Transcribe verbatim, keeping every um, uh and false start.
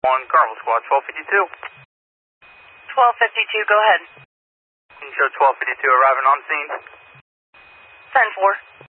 On Carnival Squad, twelve fifty-two. twelve fifty-two, go ahead. Can you show twelve fifty-two arriving on scene? ten four.